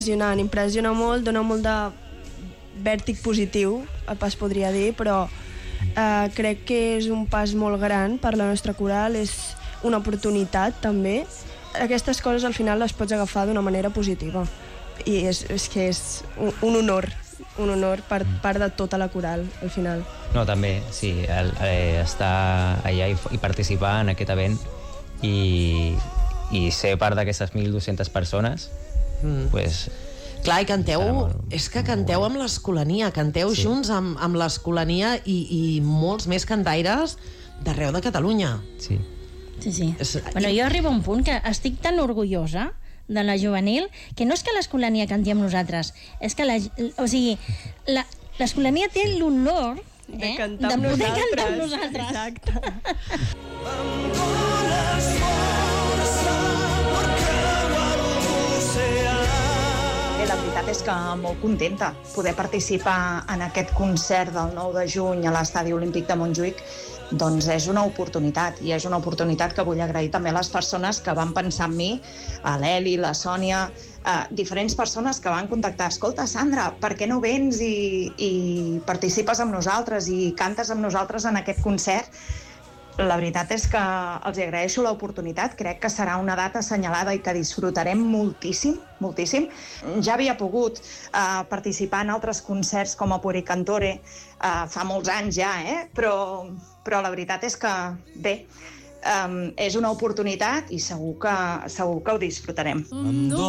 Impressiona molt, dona molt de vèrtic positiu, pas podria dir, però crec que és un pas molt gran per la nostra coral, és una oportunitat també. Aquestes coses al final les pots agafar d'una manera positiva i és que és un honor per part de tota la coral al final. No, també, sí, estar allà i participar en aquest event i ser part d'aquestes 1.200 persones, pues... Clar, i canteu, és que canteu amb l'Escolania, canteu junts amb l'Escolania i molts més cantaires d'arreu de Catalunya. Sí. Bueno, jo arribo a un punt que estic tan orgullosa de la juvenil que no és que l'Escolania canti amb nosaltres, és que l'Escolania té l'honor de poder cantar amb nosaltres. Exacte. La veritat és que molt contenta poder participar en aquest concert del 9 de juny a l'Estadi Olímpic de Montjuïc. Doncs és una oportunitat, i és una oportunitat que vull agrair també a les persones que van pensar en mi, a l'Eli, la Sònia, diferents persones que van contactar. Escolta, Sandra, per què no vens i participes amb nosaltres i cantes amb nosaltres en aquest concert? La veritat és que els agraeixo l'oportunitat, crec que serà una data assenyalada i que disfrutarem moltíssim, moltíssim. Ja havia pogut participar en altres concerts com a Puricantore fa molts anys ja, però la veritat és que, bé, és una oportunitat i segur que ho disfrutarem.